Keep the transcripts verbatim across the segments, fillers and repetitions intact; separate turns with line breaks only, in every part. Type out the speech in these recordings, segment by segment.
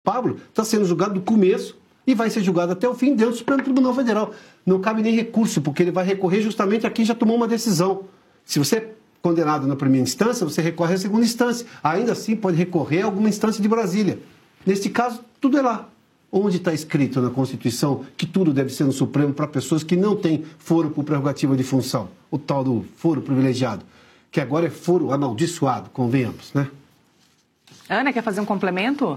Pablo está sendo julgado do começo e vai ser julgado até o fim dentro do Supremo Tribunal Federal. Não cabe nem recurso, porque ele vai recorrer justamente a quem já tomou uma decisão. Se você é condenado na primeira instância, você recorre à segunda instância. Ainda assim, pode recorrer a alguma instância de Brasília. Neste caso, tudo é lá. Onde está escrito na Constituição que tudo deve ser no Supremo para pessoas que não têm foro por prerrogativa de função, o tal do foro privilegiado, que agora é foro amaldiçoado, convenhamos, né?
Ana, quer fazer um complemento?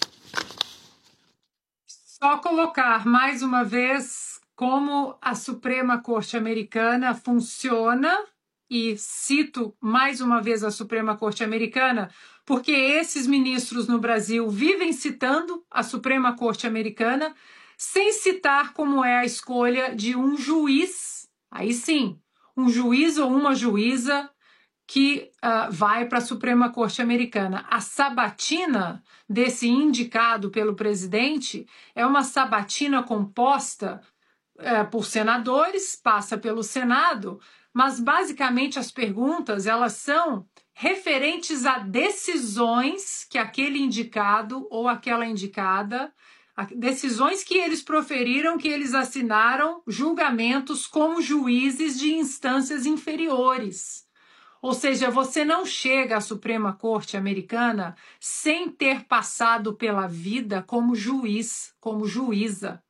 Só colocar mais uma vez como a Suprema Corte Americana funciona, e cito mais uma vez a Suprema Corte Americana, porque esses ministros no Brasil vivem citando a Suprema Corte Americana, sem citar como é a escolha de um juiz, aí sim, um juiz ou uma juíza que uh, vai para a Suprema Corte Americana. A sabatina desse indicado pelo presidente é uma sabatina composta uh, por senadores, passa pelo Senado, mas basicamente as perguntas elas são referentes a decisões que aquele indicado ou aquela indicada, decisões que eles proferiram, que eles assinaram, julgamentos como juízes de instâncias inferiores. Ou seja, você não chega à Suprema Corte Americana sem ter passado pela vida como juiz, como juíza,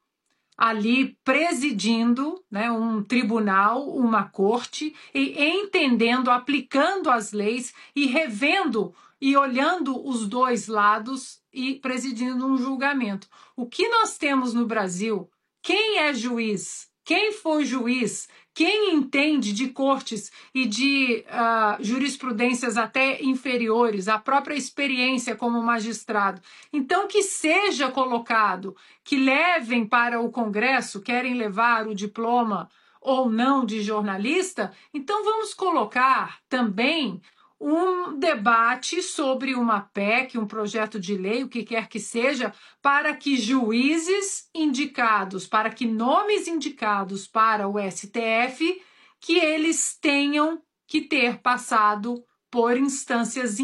ali presidindo, né, um tribunal, uma corte, e entendendo, aplicando as leis e revendo e olhando os dois lados e presidindo um julgamento. O que nós temos no Brasil? Quem é juiz? Quem foi juiz? Quem entende de cortes e de uh, jurisprudências até inferiores, a própria experiência como magistrado? Então, que seja colocado, que levem para o Congresso, querem levar o diploma ou não de jornalista, então vamos colocar também um debate sobre uma P E C, um projeto de lei, o que quer que seja, para que juízes indicados, para que nomes indicados para o S T F, que eles tenham que ter passado por instâncias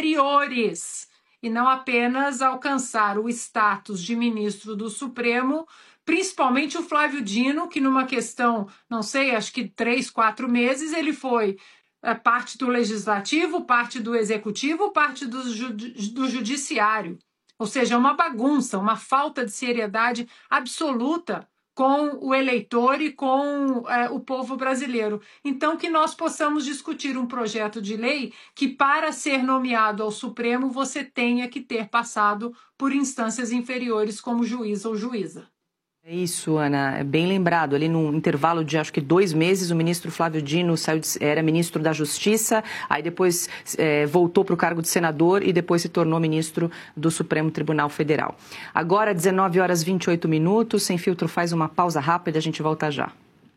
inferiores e não apenas alcançar o status de ministro do Supremo, principalmente o Flávio Dino, que numa questão, não sei, acho que três, quatro meses, ele foi parte do legislativo, parte do executivo, parte do, judi- do judiciário. Ou seja, uma bagunça, uma falta de seriedade absoluta com o eleitor e com é, o povo brasileiro. Então, que nós possamos discutir um projeto de lei que, para ser nomeado ao Supremo, você tenha que ter passado por instâncias inferiores como juiz ou juíza.
É isso, Ana, é bem lembrado. Ali num intervalo de acho que dois meses, o ministro Flávio Dino saiu de, era ministro da Justiça, aí depois é, voltou para o cargo de senador e depois se tornou ministro do Supremo Tribunal Federal. Agora, dezenove horas e vinte e oito minutos, Sem Filtro faz uma pausa rápida, a gente volta já.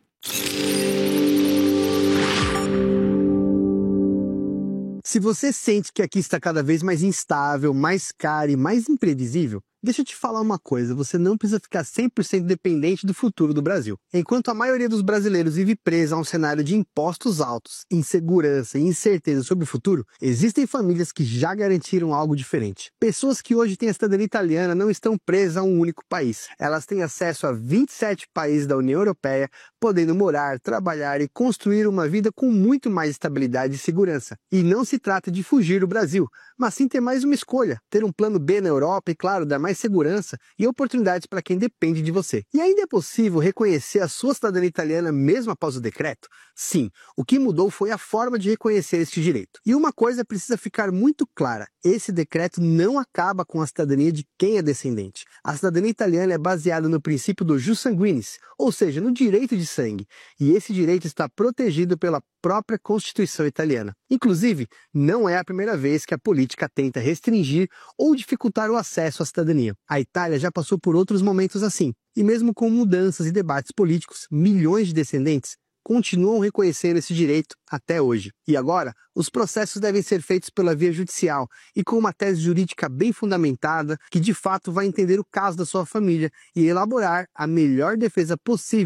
Se você sente que aqui está cada vez mais instável, mais caro e mais imprevisível, deixa eu te falar uma coisa, você não precisa ficar cem por cento dependente do futuro do Brasil. Enquanto a maioria dos brasileiros vive presa a um cenário de impostos altos, insegurança e incerteza sobre o futuro, existem famílias que já garantiram algo diferente. Pessoas que hoje têm a cidadania italiana não estão presas a um único país. Elas têm acesso a vinte e sete países da União Europeia, podendo morar, trabalhar e construir uma vida com muito mais estabilidade e segurança. E não se trata de fugir do Brasil, mas sim ter mais uma escolha, ter um plano B na Europa e, claro, dar mais segurança e oportunidades para quem depende de você. E ainda é possível reconhecer a sua cidadania italiana mesmo após o decreto? Sim, o que mudou foi a forma de reconhecer este direito. E uma coisa precisa ficar muito clara, esse decreto não acaba com a cidadania de quem é descendente. A cidadania italiana é baseada no princípio do jus sanguinis, ou seja, no direito de sangue, e esse direito está protegido pela própria Constituição italiana. Inclusive, não é a primeira vez que a política tenta restringir ou dificultar o acesso à cidadania. A Itália já passou por outros momentos assim, e mesmo com mudanças e debates políticos, milhões de descendentes continuam reconhecendo esse direito até hoje. E agora, os processos devem ser feitos pela via judicial e com uma tese jurídica bem fundamentada que de fato vai entender o caso da sua família e elaborar a melhor defesa possível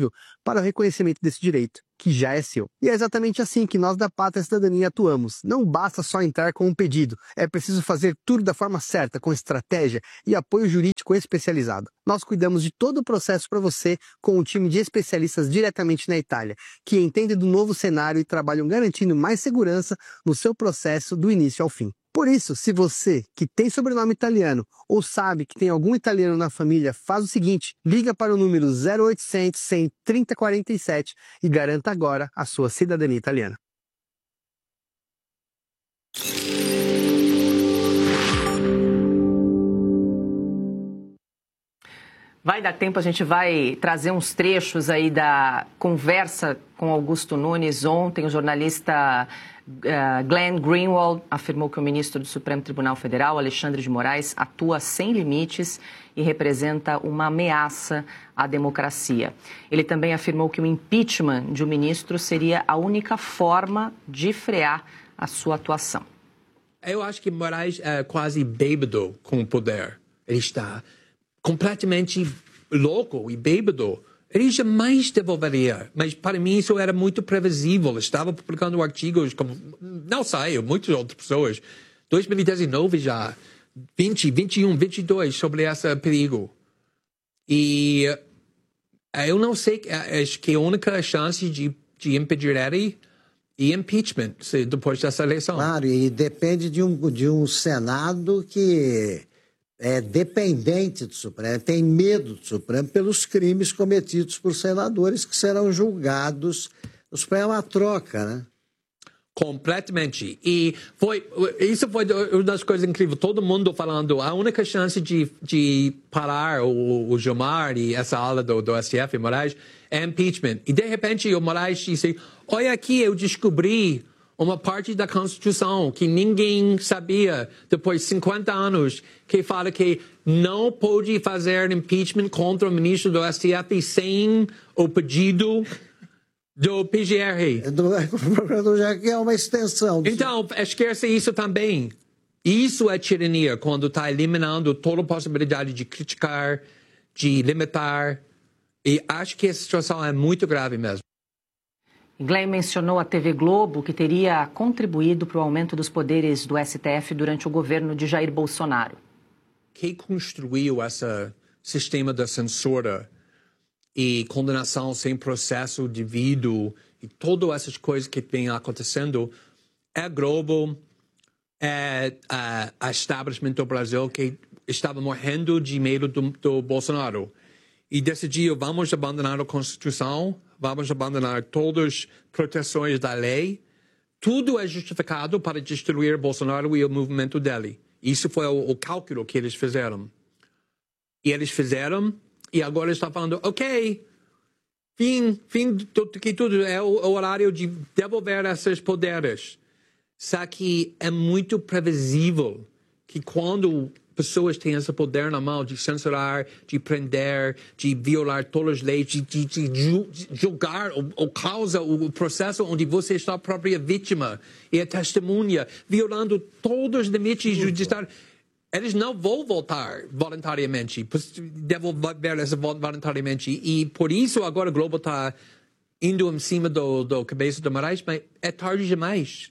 para o reconhecimento desse direito, que já é seu. E é exatamente assim que nós da Pátria e Cidadania atuamos. Não basta só entrar com um pedido, é preciso fazer tudo da forma certa, com estratégia e apoio jurídico especializado. Nós cuidamos de todo o processo para você com um time de especialistas diretamente na Itália, que entendem do novo cenário e trabalham garantindo mais segurança no seu processo do início ao fim. Por isso, se você, que tem sobrenome italiano ou sabe que tem algum italiano na família, faz o seguinte, liga para o número zero oitocentos, cem, trinta, quarenta e sete e garanta agora a sua cidadania italiana.
Vai dar tempo, a gente vai trazer uns trechos aí da conversa com Augusto Nunes ontem. O jornalista uh, Glenn Greenwald afirmou que o ministro do Supremo Tribunal Federal, Alexandre de Moraes, atua sem limites e representa uma ameaça à democracia. Ele também afirmou que o impeachment de um ministro seria a única forma de frear a sua atuação.
Eu acho que Moraes é quase bêbado com o poder. Ele está completamente louco e bêbado. Ele jamais devolveria. Mas para mim isso era muito previsível. Estava publicando artigos, como não só eu, muitas outras pessoas. dois mil e dezenove já, vinte, vinte e um, vinte e dois, sobre esse perigo. E eu não sei, acho que a única chance de, de impedir ele é impeachment, depois dessa eleição.
Claro, e depende de um, de um Senado que é dependente do Supremo, tem medo do Supremo pelos crimes cometidos por senadores que serão julgados. O Supremo é uma troca, né?
Completamente. E foi, isso foi uma das coisas incríveis. Todo mundo falando, a única chance de, de parar o, o Gilmar e essa ala do, do S T F, Moraes, é impeachment. E de repente o Moraes disse, olha aqui, eu descobri uma parte da Constituição que ninguém sabia depois de cinquenta anos, que fala que não pode fazer impeachment contra o ministro do S T F sem o pedido do P G R.
Do, já que é uma extensão. Do...
Então, esquece isso também. Isso é tirania, quando está eliminando toda a possibilidade de criticar, de limitar. E acho que essa situação é muito grave mesmo.
Glenn mencionou a T V Globo, que teria contribuído para o aumento dos poderes do S T F durante o governo de Jair Bolsonaro.
Quem construiu esse sistema da censura e condenação sem processo devido e todas essas coisas que vêm acontecendo é a Globo, é a establishment do Brasil que estava morrendo de medo do, do Bolsonaro. E decidiu, vamos abandonar a Constituição, vamos abandonar todas as proteções da lei. Tudo é justificado para destruir Bolsonaro e o movimento dele. Isso foi o, o cálculo que eles fizeram. E eles fizeram, e agora estão falando, ok, fim, fim que tudo é o, o horário de devolver esses poderes. Só que é muito previsível que quando pessoas têm esse poder na mão de censurar, de prender, de violar todas as leis, de, de, de julgar o, o causa, o processo onde você está a própria vítima e a testemunha, violando todos os limites judiciais. Eles não vão voltar voluntariamente, devolver essa voluntariamente. E por isso agora a Globo está indo em cima do, do cabeça do Moraes, mas é tarde demais.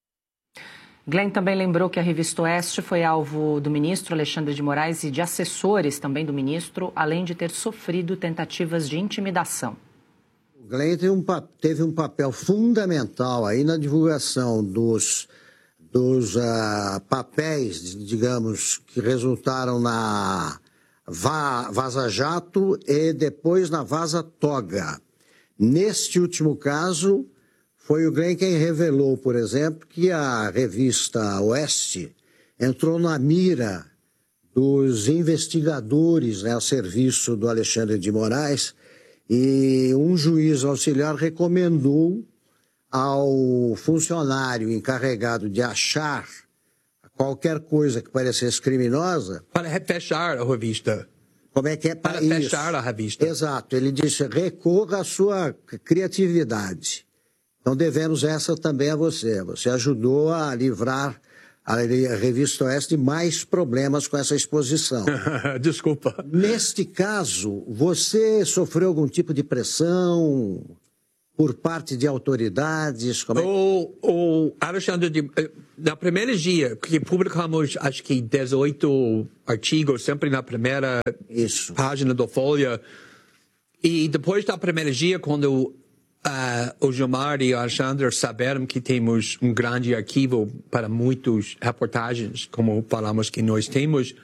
Glenn também lembrou que a Revista Oeste foi alvo do ministro Alexandre de Moraes e de assessores também do ministro, além de ter sofrido tentativas de intimidação.
O Glenn teve um, teve um papel fundamental aí na divulgação dos, dos uh, papéis, digamos, que resultaram na Va Vaza Jato e depois na Vaza Toga. Neste último caso, foi o Glenn quem revelou, por exemplo, que a revista Oeste entrou na mira dos investigadores, né, a serviço do Alexandre de Moraes, e um juiz auxiliar recomendou ao funcionário encarregado de achar qualquer coisa que parecesse criminosa...
Para fechar a revista.
Como é que é?
Para
isso.
fechar a revista.
Exato. Ele disse, recorra à sua criatividade. Então devemos essa também a você. Você ajudou a livrar a Revista Oeste mais problemas com essa exposição.
Desculpa.
Neste caso, você sofreu algum tipo de pressão por parte de autoridades? Como é?
o, o Alexandre, de, na primeira dia, que publicamos acho que dezoito artigos, sempre na primeira
Isso.
página do Folha, e depois da primeira dia, quando Uh, o Gilmar e o Alexandre saberam que temos um grande arquivo para muitas reportagens, como falamos que nós temos.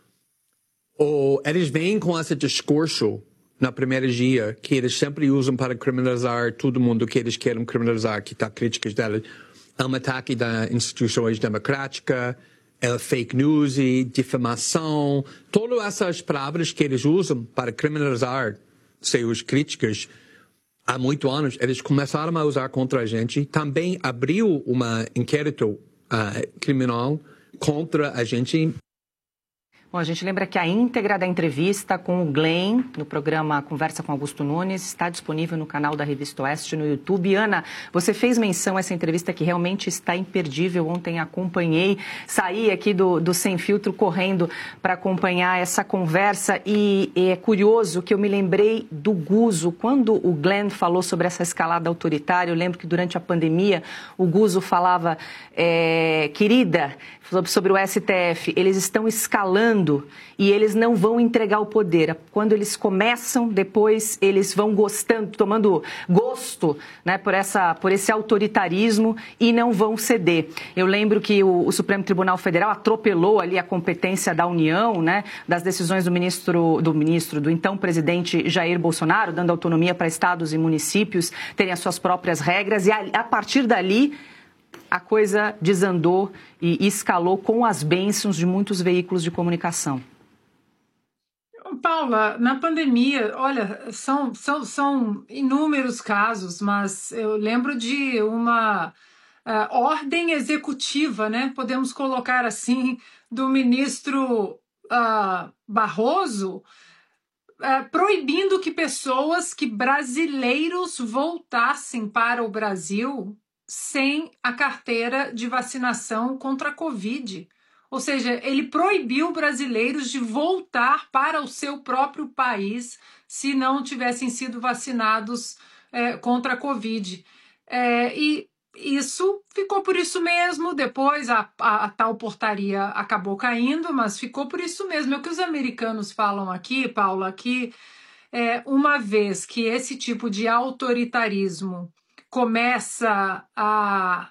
Ou eles vêm com esse discurso na primeira dia que eles sempre usam para criminalizar todo mundo que eles querem criminalizar, que está críticas dela. É um ataque das instituições democráticas, é fake news e difamação, todas essas palavras que eles usam para criminalizar seus críticas. Há muitos anos, eles começaram a usar contra a gente. Também abriu um inquérito uh, criminal contra a gente.
Bom, a gente lembra que a íntegra da entrevista com o Glenn, no programa Conversa com Augusto Nunes, está disponível no canal da Revista Oeste no YouTube. Ana, você fez menção a essa entrevista que realmente está imperdível. Ontem acompanhei, saí aqui do, do Sem Filtro correndo para acompanhar essa conversa e, e é curioso que eu me lembrei do Guzzo. Quando o Glenn falou sobre essa escalada autoritária, eu lembro que durante a pandemia o Guzzo falava, é, querida, sobre o S T F, eles estão escalando e eles não vão entregar o poder. Quando eles começam, depois eles vão gostando, tomando gosto, né, por, essa, por esse autoritarismo e não vão ceder. Eu lembro que o, o Supremo Tribunal Federal atropelou ali a competência da União, né, das decisões do ministro, do ministro, do então presidente Jair Bolsonaro, dando autonomia para estados e municípios terem as suas próprias regras e a, a partir dali a coisa desandou e escalou com as bênçãos de muitos veículos de comunicação.
Paula, na pandemia, olha, são, são, são inúmeros casos, mas eu lembro de uma uh, ordem executiva, né? Podemos colocar assim, do ministro uh, Barroso, uh, proibindo que pessoas, que brasileiros voltassem para o Brasil sem a carteira de vacinação contra a Covid. Ou seja, ele proibiu brasileiros de voltar para o seu próprio país se não tivessem sido vacinados é, contra a Covid. É, e isso ficou por isso mesmo, depois a, a, a tal portaria acabou caindo, mas ficou por isso mesmo. É o que os americanos falam aqui, Paula, que é, uma vez que esse tipo de autoritarismo começa a,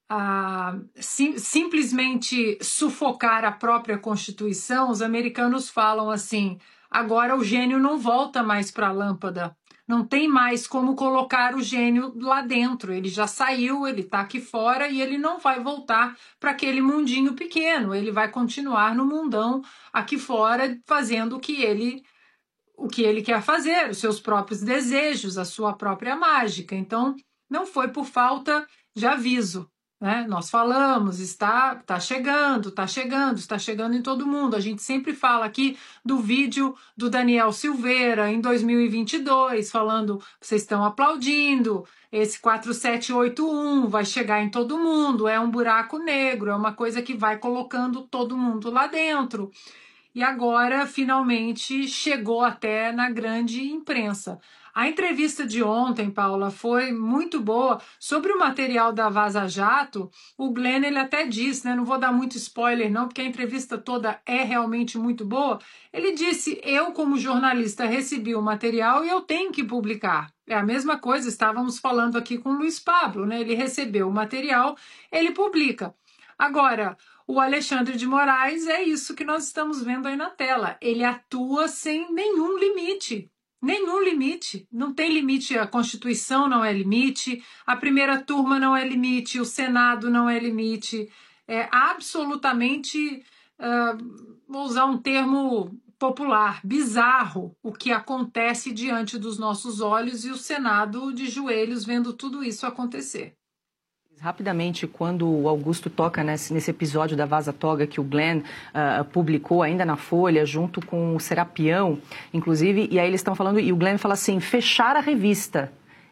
a sim, simplesmente sufocar a própria Constituição, os americanos falam assim, agora o gênio não volta mais para a lâmpada, não tem mais como colocar o gênio lá dentro, ele já saiu, ele está aqui fora e ele não vai voltar para aquele mundinho pequeno, ele vai continuar no mundão aqui fora fazendo o que ele, o que ele quer fazer, os seus próprios desejos, a sua própria mágica. Então, não foi por falta de aviso, né? Nós falamos, está, está chegando, está chegando, está chegando em todo mundo. A gente sempre fala aqui do vídeo do Daniel Silveira em dois mil e vinte e dois, falando, vocês estão aplaudindo, esse quatro sete oito um vai chegar em todo mundo, é um buraco negro, é uma coisa que vai colocando todo mundo lá dentro. E agora, finalmente, chegou até na grande imprensa. A entrevista de ontem, Paula, foi muito boa. Sobre o material da Vaza Jato, o Glenn ele até disse, né, não vou dar muito spoiler não, porque a entrevista toda é realmente muito boa. Ele disse, eu como jornalista recebi o material e eu tenho que publicar. É a mesma coisa, estávamos falando aqui com o Luiz Pablo, né? Ele recebeu o material, ele publica. Agora, o Alexandre de Moraes é isso que nós estamos vendo aí na tela. Ele atua sem nenhum limite. Nenhum limite, não tem limite, a Constituição não é limite, a primeira turma não é limite, o Senado não é limite, é absolutamente, uh, vou usar um termo popular, bizarro o que acontece diante dos nossos olhos e o Senado de joelhos vendo tudo isso acontecer.
Rapidamente, quando o Augusto toca nesse, nesse episódio da Vaza Toga que o Glenn uh, publicou ainda na Folha, junto com o Serapião, inclusive, e aí eles estão falando, e o Glenn fala assim, fechar a revista.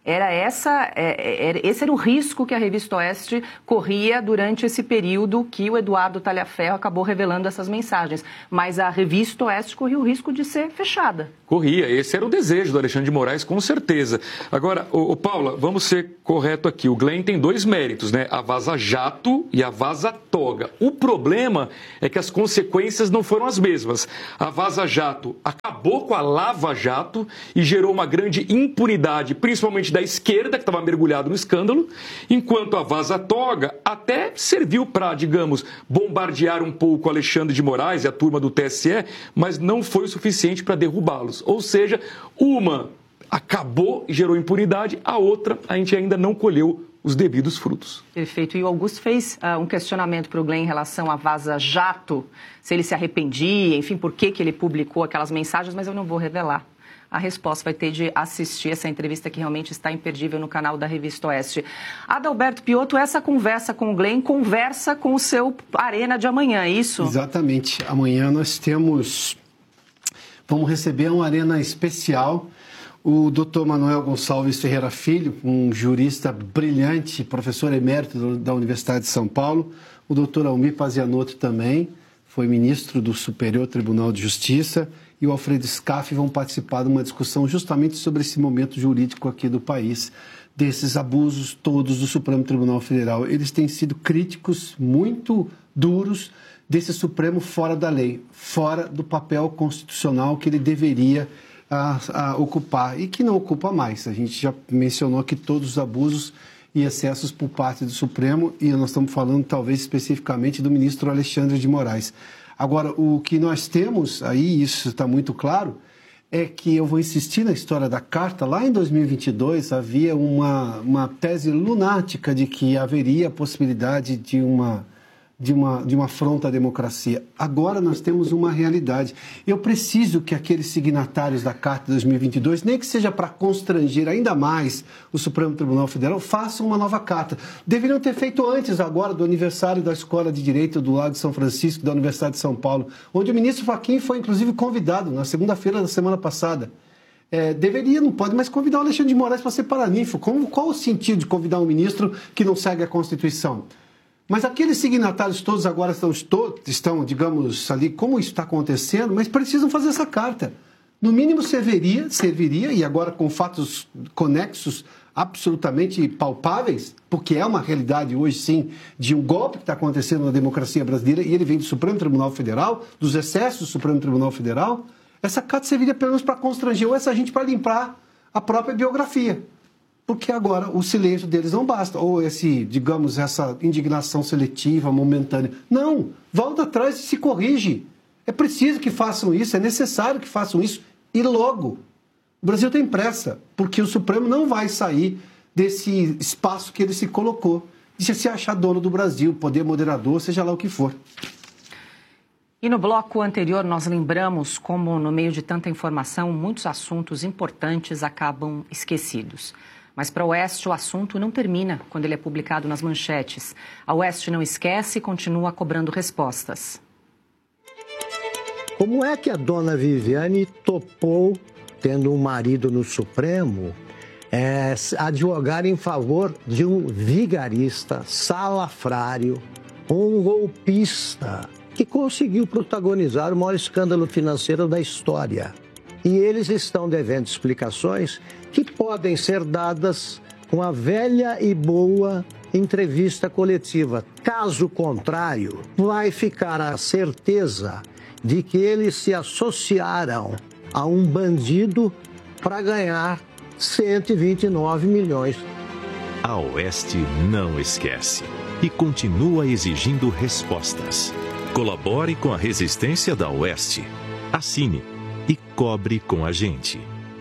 Era essa, é, é, esse era o risco que a Revista Oeste corria durante esse período que o Eduardo Talhaferro acabou revelando essas mensagens. Mas a Revista Oeste corria o risco de ser fechada.
Corria, esse era o desejo do Alexandre de Moraes, com certeza. Agora, ô, ô, Paula, vamos ser correto aqui. O Glenn tem dois méritos, né? A Vaza Jato e a Vaza Toga. O problema é que as consequências não foram as mesmas. A Vaza Jato acabou com a Lava Jato e gerou uma grande impunidade, principalmente da esquerda, que estava mergulhado no escândalo, enquanto a Vaza Toga até serviu para, digamos, bombardear um pouco o Alexandre de Moraes e a turma do T S E, mas não foi o suficiente para derrubá-los. Ou seja, uma acabou e gerou impunidade, a outra a gente ainda não colheu os devidos frutos.
Perfeito. E o Augusto fez uh, um questionamento para o Glenn em relação à Vaza Jato, se ele se arrependia, enfim, por que, que ele publicou aquelas mensagens, mas eu não vou revelar. A resposta vai ter de assistir essa entrevista que realmente está imperdível no canal da Revista Oeste. Adalberto Piotto, essa conversa com o Glenn conversa com o seu Arena de amanhã, é isso?
Exatamente. Amanhã nós temos... Vamos receber uma Arena especial. O doutor Manuel Gonçalves Ferreira Filho, um jurista brilhante, professor emérito da Universidade de São Paulo. O doutor Almir Pazianotto também, foi ministro do Superior Tribunal de Justiça. E o Alfredo Scaff vão participar de uma discussão justamente sobre esse momento jurídico aqui do país, desses abusos todos do Supremo Tribunal Federal. Eles têm sido críticos muito duros desse Supremo fora da lei, fora do papel constitucional que ele deveria a, a ocupar e que não ocupa mais. A gente já mencionou aqui todos os abusos e excessos por parte do Supremo e nós estamos falando talvez especificamente do ministro Alexandre de Moraes. Agora, o que nós temos aí, isso está muito claro, é que eu vou insistir na história da carta. Lá em dois mil e vinte e dois havia uma, uma tese lunática de que haveria a possibilidade de uma, de, uma, de uma afronta à democracia. Agora nós temos uma realidade. Eu preciso que aqueles signatários da carta de dois mil e vinte e dois, nem que seja para constranger ainda mais o Supremo Tribunal Federal, façam uma nova carta. Deveriam ter feito antes agora do aniversário da Escola de Direito do Lago de São Francisco, da Universidade de São Paulo, onde o ministro Fachin foi inclusive convidado na segunda-feira da semana passada. É, deveria, não pode mais convidar o Alexandre de Moraes para ser paraninfo. Como, qual o sentido de convidar um ministro que não segue a Constituição? Mas aqueles signatários todos agora estão, estão, digamos, ali, como isso está acontecendo, mas precisam fazer essa carta. No mínimo serviria, serviria, e agora com fatos conexos absolutamente palpáveis, porque é uma realidade hoje, sim, de um golpe que está acontecendo na democracia brasileira, e ele vem do Supremo Tribunal Federal, dos excessos do Supremo Tribunal Federal, essa carta serviria pelo menos para constranger ou essa gente para limpar a própria biografia. Porque agora o silêncio deles não basta, ou esse, digamos, essa indignação seletiva, momentânea. Não, volta atrás e se corrige. É preciso que façam isso, é necessário que façam isso, e logo. O Brasil tem pressa, porque o Supremo não vai sair desse espaço que ele se colocou, de se achar dono do Brasil, poder moderador, seja lá o que for.
E no bloco anterior nós lembramos como, no meio de tanta informação, muitos assuntos importantes acabam esquecidos. Mas para a Oeste o assunto não termina quando ele é publicado nas manchetes. A Oeste não esquece e continua cobrando respostas.
Como é que a dona Viviane topou, tendo um marido no Supremo, é, advogar em favor de um vigarista, salafrário, um golpista, que conseguiu protagonizar o maior escândalo financeiro da história? E eles estão devendo explicações que podem ser dadas com a velha e boa entrevista coletiva. Caso contrário, vai ficar a certeza de que eles se associaram a um bandido para ganhar cento e vinte e nove milhões.
A Oeste não esquece e continua exigindo respostas. Colabore com a resistência da Oeste. Assine e cobre com a gente.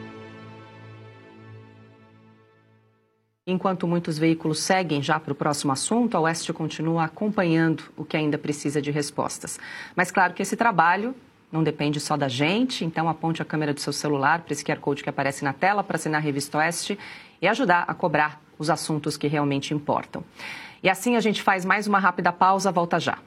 Enquanto muitos veículos seguem já para o próximo assunto, a Oeste continua acompanhando o que ainda precisa de respostas. Mas claro que esse trabalho não depende só da gente, então aponte a câmera do seu celular para esse Q R Code que aparece na tela para assinar a Revista Oeste e ajudar a cobrar os assuntos que realmente importam. E assim a gente faz mais uma rápida pausa, volta já.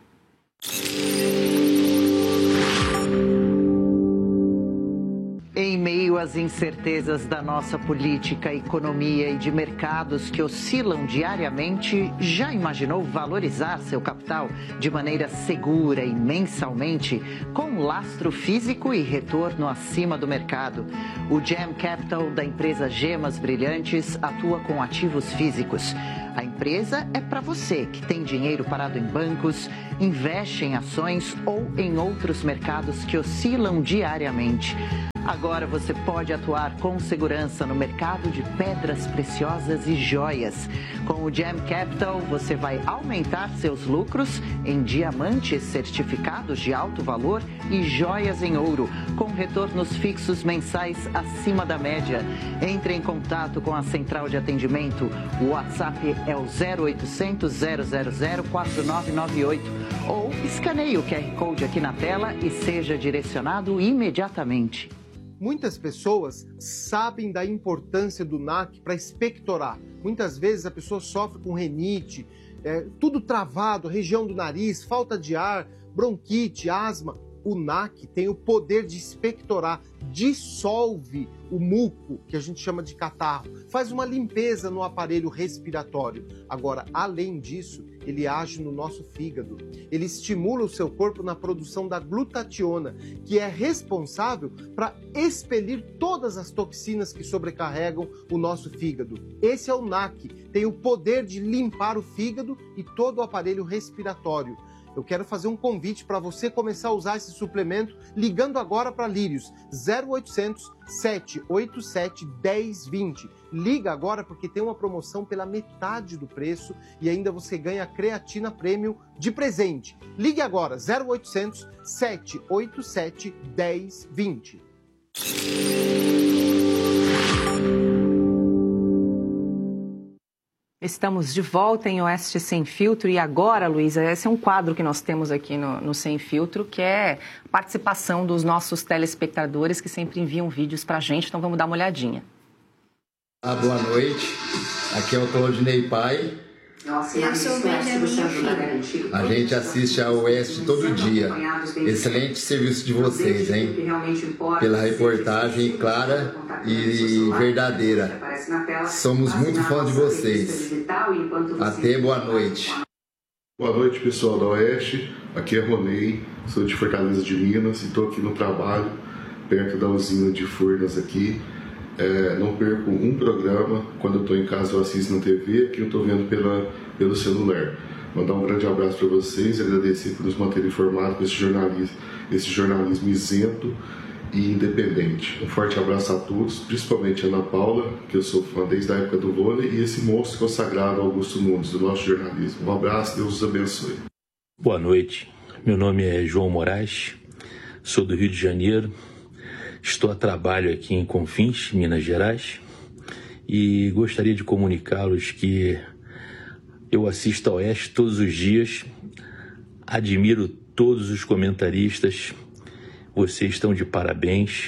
Em meio às incertezas da nossa política, economia e de mercados que oscilam diariamente, já imaginou valorizar seu capital de maneira segura e mensalmente, com lastro físico e retorno acima do mercado? O Gem Capital da empresa Gemas Brilhantes atua com ativos físicos. A empresa é para você que tem dinheiro parado em bancos, investe em ações ou em outros mercados que oscilam diariamente. Agora você pode atuar com segurança no mercado de pedras preciosas e joias. Com o Gem Capital, você vai aumentar seus lucros em diamantes certificados de alto valor e joias em ouro, com retornos fixos mensais acima da média. Entre em contato com a central de atendimento. O WhatsApp é o zero oitocentos, zero zero zero, quatro nove nove oito ou escaneie o Q R Code aqui na tela e seja direcionado imediatamente.
Muitas pessoas sabem da importância do N A C para expectorar. Muitas vezes a pessoa sofre com rinite, é, tudo travado, região do nariz, falta de ar, bronquite, asma. O N A C tem o poder de expectorar, dissolve o muco, que a gente chama de catarro, faz uma limpeza no aparelho respiratório. Agora, além disso, ele age no nosso fígado. Ele estimula o seu corpo na produção da glutationa, que é responsável para expelir todas as toxinas que sobrecarregam o nosso fígado. Esse é o N A C, tem o poder de limpar o fígado e todo o aparelho respiratório. Eu quero fazer um convite para você começar a usar esse suplemento ligando agora para Lírios, zero oitocentos, sete oito sete, um zero dois zero. Liga agora porque tem uma promoção pela metade do preço e ainda você ganha creatina Premium de presente. Ligue agora, zero oitocentos, sete oito sete, um zero dois zero.
Estamos de volta em Oeste Sem Filtro e agora, Luísa, esse é um quadro que nós temos aqui no, no Sem Filtro, que é a participação dos nossos telespectadores que sempre enviam vídeos pra gente, então vamos dar uma olhadinha.
Ah, boa noite, aqui é o Claudinei Pai.
Nossa, eu sou Benjamin.
A gente assiste a Oeste todo dia. Excelente serviço de vocês, hein? Pela reportagem clara e verdadeira. Somos muito fãs de vocês. Até boa noite.
Boa noite, pessoal da Oeste. Aqui é Ronei, sou de Fortaleza de Minas e estou aqui no trabalho, perto da usina de Furnas aqui. É, não perco um programa. Quando eu estou em casa eu assisto na T V, aqui eu estou vendo pela, pelo celular. Mandar um grande abraço para vocês e agradecer por nos manter informados com esse jornalismo, esse jornalismo isento e independente. Um forte abraço a todos, principalmente a Ana Paula, que eu sou fã desde a época do vôlei, e esse monstro consagrado Augusto Nunes, do nosso jornalismo. Um abraço, Deus os abençoe.
Boa noite, meu nome é João Moraes, sou do Rio de Janeiro. Estou a trabalho aqui em Confins, Minas Gerais, e gostaria de comunicá-los que eu assisto ao Oeste todos os dias, admiro todos os comentaristas, vocês estão de parabéns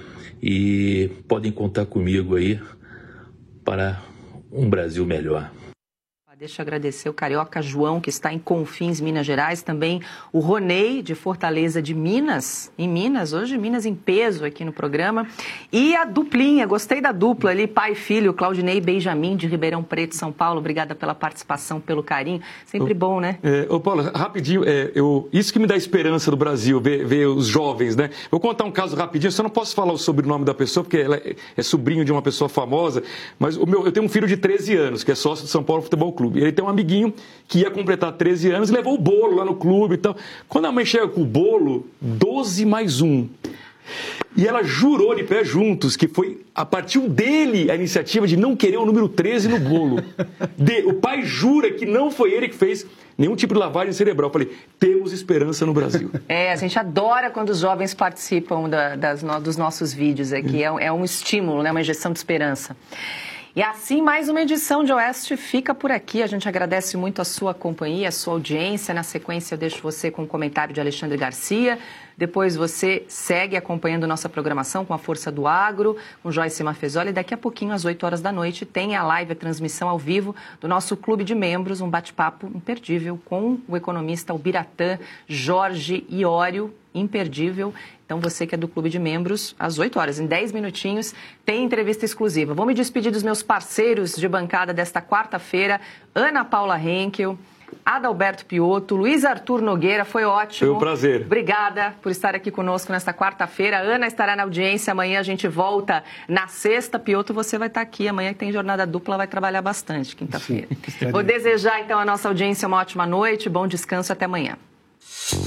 e podem contar comigo aí para um Brasil melhor.
Deixa eu agradecer o carioca João, que está em Confins, Minas Gerais. Também o Ronei, de Fortaleza de Minas. Em Minas, hoje Minas em peso aqui no programa. E a duplinha, gostei da dupla ali, pai e filho, Claudinei e Benjamin, de Ribeirão Preto, São Paulo. Obrigada pela participação, pelo carinho. Sempre ô, bom, né?
É, ô Paulo, rapidinho, é, eu, isso que me dá esperança do Brasil, ver, ver os jovens, né? Vou contar um caso rapidinho, só não posso falar o sobrenome da pessoa, porque ela é, é sobrinho de uma pessoa famosa, mas o meu, eu tenho um filho de treze anos, que é sócio do São Paulo Futebol Clube. Ele tem um amiguinho que ia completar treze anos e levou o bolo lá no clube e tal. Quando a mãe chega com o bolo, doze mais um. E ela jurou de pé juntos que foi a partir dele a iniciativa de não querer o número treze no bolo. De, o pai jura que não foi ele que fez nenhum tipo de lavagem cerebral. Eu falei, temos esperança no Brasil.
É, a gente adora quando os jovens participam da, das, dos nossos vídeos aqui. É, é um estímulo, né, uma injeção de esperança. E assim, mais uma edição de Oeste fica por aqui. A gente agradece muito a sua companhia, a sua audiência. Na sequência, eu deixo você com um comentário de Alexandre Garcia. Depois você segue acompanhando nossa programação com a Força do Agro, com Joyce Maffezoli. E daqui a pouquinho, às oito horas da noite, tem a live, a transmissão ao vivo do nosso clube de membros, um bate-papo imperdível com o economista Albiratã Jorge Iório, imperdível. Então, você que é do clube de membros, às oito horas, em dez minutinhos, tem entrevista exclusiva. Vou me despedir dos meus parceiros de bancada desta quarta-feira, Ana Paula Henkel, Adalberto Piotto, Luiz Arthur Nogueira, foi ótimo.
Foi um prazer.
Obrigada por estar aqui conosco nesta quarta-feira. Ana estará na audiência, amanhã a gente volta na sexta. Piotto, você vai estar aqui, amanhã que tem jornada dupla, vai trabalhar bastante, quinta-feira. Vou desejar, então, à nossa audiência uma ótima noite, bom descanso, até amanhã.